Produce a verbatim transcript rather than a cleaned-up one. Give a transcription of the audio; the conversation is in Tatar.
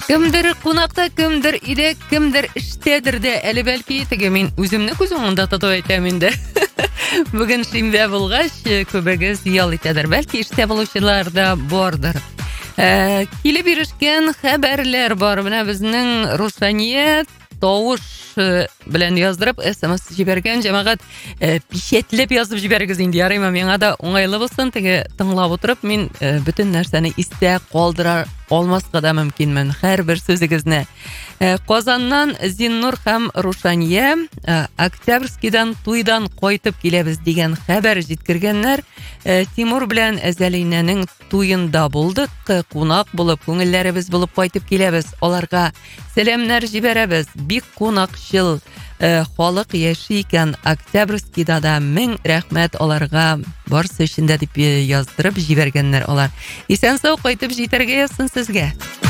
Кімдір қонақта, кімдір иде, кімдір іштедір де, әлі бәлкі етіге мен өзімні көзім онда тату айтамын да. Бүгін шимбе болғаш, көбігіз ел етедір. Бәлкі іште болушылар да бордыр. Ә, келі берішкен хабарлар бар. Мына біздің Рушания Тоуыш білән яздырып, смс жіберген жамағат ә, пишетлеп язып жібергіз енді ярайма меңа да оңайлы болсын, теге тыңлап отырып, мен ә, бүтін нәрсәні истә қалдыра алмасқа да мүмкінмін һәр бір сөзігізіне. Ә, Қазаннан Зиннур һәм Рушания ә, Октябрьскийдан туйдан қайтып келебіз деген хәбәр жеткергеннәр. Ә, Тимур белән Әзәлинәнең туйында булдык, кунак булып, күңелләребез булып кайтып келебез. Аларга сәламнар җибәрәбез. Бик кунакчыл ә, халык яши икән Октябрьскийда да. Мең рәхмәт аларга, барсы өчен дә дип яздырып җибәргәннәр алар. Исән сау кайтып җитәргә язсын сезгә.